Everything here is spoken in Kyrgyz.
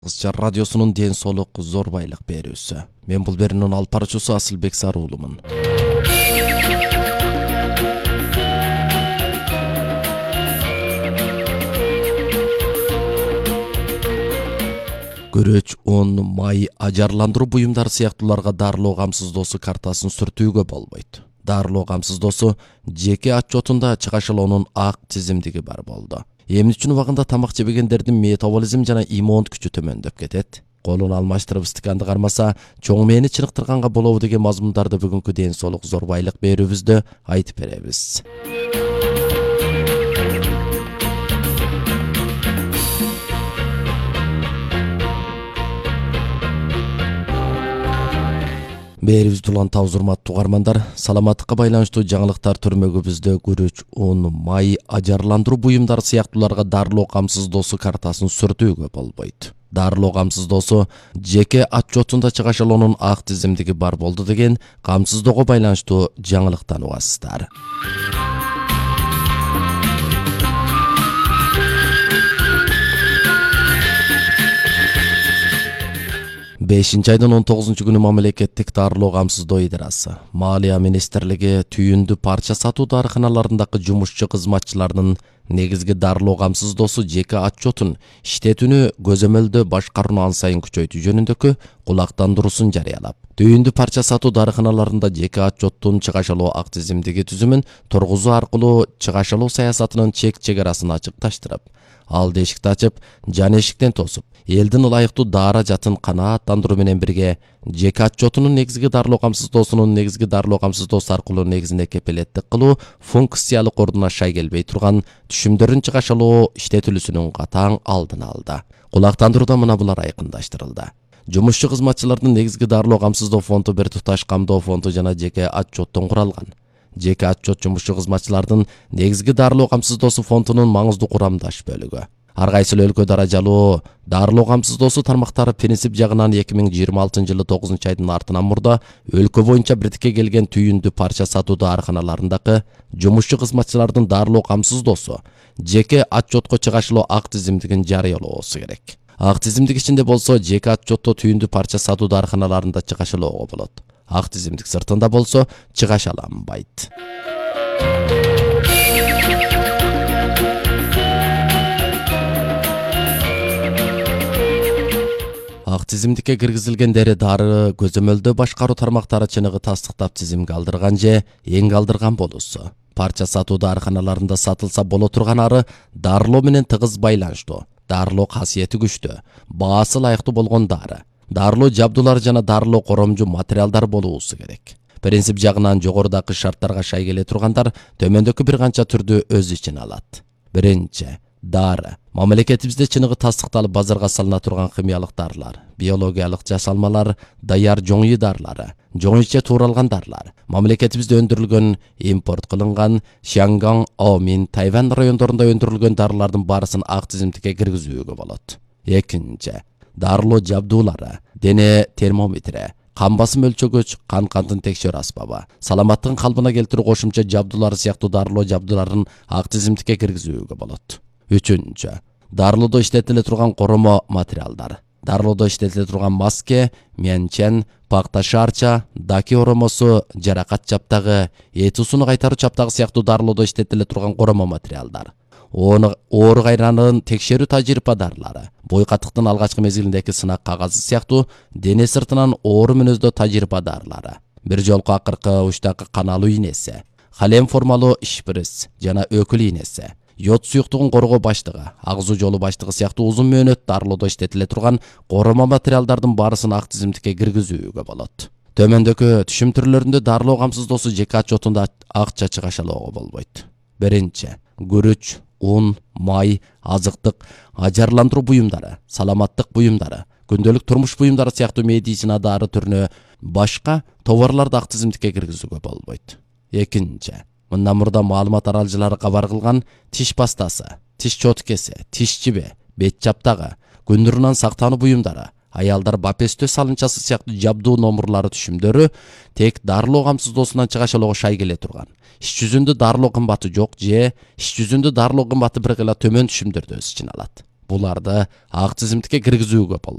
Кызчар радиосунун ден соолук зор байлык берүүсү. Мен бул берүүнүн алып баруучусу Асылбек Саруулумун. Көрөч, он, май, ажарландыруу буюмдары сыяктууларга дарылоо камсыздоосу картасын сүртүүгө болбойт. Дарылоо камсыздоосу жеке отчетунда чыгашылоонун ак тизимдиги бар болду. Эмне убагында тамак жебегендердин метаболизм жана иммун күчү төмөндөп кетет. Колун алмаштырып стаканды кармаса, чоң мээни чыныктырганга болобу деген мазмундарды бүгүнкү ден соолук зор байлык берүүбүздө айтып беребиз. Берибизди улантабыз, урматтуу угармандар. Саламаттыкка байланыштуу жаңылыктар түрмөгүбүздө күрөч, он, май, ажарландыруу буюмдары сыяктууларга дарылоо камсыздоосу картасын сүртүүгө болбойт. Дарылоо камсыздоосу жеке отчетунда чыгашылоонун ак тизимдиги бар болду деген камсыздоого байланыштуу жаңылыктан угасыздар. 5-айдын 19 күнү мамлекеттик дарылоо камсыздоо идарасы Малия министрлиги түйүндү парча сатуу дарыканаларындагы жумушчу кызматчылардын негизги дарылоо камсыздоосу жеке отчетун иштетүүнү көзөмөлдөө башкарууну ан сайын күчөйтүү жөнүндөгү кулактандыруусун жарыялап, түйүндү парча сатуу дарыканаларында жеке отчеттун чыгашылоо ак тизимдиги түзүмүн тургузуу аркылуу чыгашылоо саясатынын чек чегарасын ачыкташтырып, ал эшикти ачып, жан эшиктен тосуп, элдин ылайыктуу daara жатын канааттандыруу менен бирге жеке отчетунун негизги дарылоо камсыздоосунун негизги дарылоо камсыздоосу аркылуу негизинде кепилеттик кылуу функциялык ордуна шай келбей турган түшүмдөрдүн чыгашылоо иштетилүүсүнүн катаң алдын алды. Кулактандырууда мына булар айкындаштырылды. Жумушчу кызматчылардын негизги дарылоо камсыздоо фонду бир туташ камдоо фонду жана жеке отчеттон куралган. Жеке отчет жумушчу кызматчылардын негизги дарылоо камсыздоосу фондунун маңыздуу курамдаш бөлүгү. Ар кайсы өлкө даражалуу дарылоо камсыздоосу тармактары принцип жагынан 2026-жылы 9-айдын артынан мурда өлкө боюнча бирдикке келген түйүндү парча сатуу дарыканаларындагы жумушчу кызматчылардын дарылоо камсыздоосу жеке отчетко чыгашылоо ак тизимдигин жарыялоосу керек. Ак тизимдик ичинде болсо жеке отчетто түйүндү парча сатуу дарыканаларында чыгашылоого болот. Ак тизимдик сыртында болсо чыгаша алынбайт. Ак тизимдикке киргизилгендери дары көзөмөлдөө башкаруу тармактары чыныгы тастыктап тизимге алдырган же эң алдырган болуусу. Парча сатуу дарыканаларында сатылса боло турган ары дарылоо менен тыгыз байланыштуу, дарылоо касиети күчтүү, баасы ылайыктуу болгон дары, дарылоо жабдуулары жана дарылоо коромжу материалдар болуусу керек. Принцип жагынан жогорудагы шарттарга шай келе тургандар төмөндөгү бир канча түрдү өз ичине алат. Биринчи, дары. Мамлекетибизде чыныгы тастыкталып базарга салына турган химиялык дарылар, биологиялык жасалмалар, даяр жоңүй дарылары, жоңүйче тууралган дарылар, мамлекетибизде өндүрүлгөн, импорт кылынган Шанган, Аомин, Тайвань райондорунда өндүрүлгөн дарылардын баарысын ак тизимдикке киргизүүгө болот. Экинчи, дарылоо жабдуулары, дене термометри, кан басым өлчөгөч, кантын текшерүү аспабы, саламаттыгын калыбына келтирүү кошумча жабдуулары сыяктуу дарылоо жабдууларын ак тизимдикке киргизүүгө болот. Үчүнчү, дарылоодо иштетиле турган коромо материалдар. Дарылоодо иштетиле турган маске, менчен, пакта шарча, даки оромосу, жаракат чаптагы, эт усуну кайтаруу чаптагы сыяктуу дарылоодо иштетиле турган коромо материалдар. Оору кайранын текшерүү тажрыйба дарылары, бой катыктын алгачкы мезгилиндеги сынак кагазы сыяктуу дене сыртынан оору мүнөздө тажрыйба дарылары, бир жолку акыркы учтагы кан алуу ийнеси, халем формалуу шприц жана өкүл ийнеси, йод суюктугун коргоо баштыгы, агзуу жолу баштыгы сыяктуу узун мөөнөт дарылоодо иштетиле турган коромо материалдардын баарысын ак тизимдикке киргизүүгө болот. Төмөндөгү түшүм түрлөрүндө дарылоо камсыздоосу жеке отчетунда акча чыгашалоого болбойт. Биринчи, күрүч, un, май, азыктык, ажарландыруу буюмдары, саламаттык буюмдары, күндөлүк турмуш буюмдары сыяктуу медицина дары түрүнө башка товарларды ак тизимдикке киргизүүгө болбойт. Экинчи, мындан мурда маалымат аралжылары кабар кылган тиш пастасы, тиш чоткеси, тиш чиби, бет чаптагы, күндүрүнөн сактануу буюмдары, аялдар бапестөө салынчасы сыяктуу жабдуу номурлары түшүмдөрү тек дарылоо камсыздоосунан чыгашалоого шай келе турган. Иш жүзүндө дарылоо кымбаты жок же иш жүзүндө дарылоо кымбаты бир гана төмөн түшүмдөрдү өз ичине алат. буларды ак тизимдикке киргизүүгө болду.